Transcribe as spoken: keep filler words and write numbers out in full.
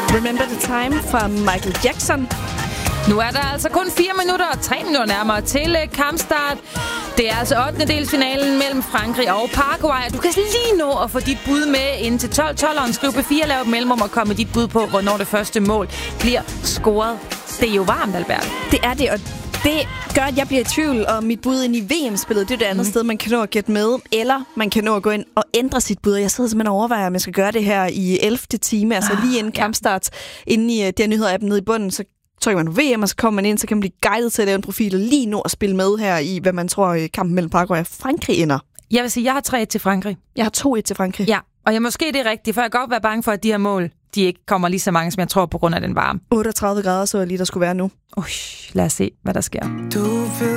Remember the Time fra Michael Jackson. Nu er der altså kun fire minutter og tre minutter nærmere til kampstart. Det er altså ottendedelsfinalen mellem Frankrig og Paraguay. Du kan lige nå at få dit bud med ind til tolv tolv og skrive P fire, lave et mellemrum og komme med dit bud på, hvornår det første mål bliver scoret. Det er jo varmt, Albert. Det er det, og det gør, at jeg bliver i tvivl om mit bud ind i V M-spillet. Det er det andet mm. sted, man kan nå at gætte med. Eller man kan nå at gå ind og ændre sit bud. Jeg sidder simpelthen og overvejer, om jeg skal gøre det her i ellevte time. Altså ah, lige inden ja. kampstart. Inden i der nyheder-appen nede i bunden, så trykker man på V M, og så kommer man ind, så kan man blive guidet til at lave en profil og lige nå at spille med her i, hvad man tror kampen mellem Paraguay og Frankrig ender. Jeg vil sige, jeg har tre et til Frankrig. Jeg har to et til Frankrig. Ja, og jeg måske det er rigtigt, for jeg kan godt være bange for, at de her mål, de ikke kommer lige så mange, som jeg tror, på grund af den varme. otteogtredive grader, så jeg lige der skulle være nu. Ui, lad os se, hvad der sker. Du ved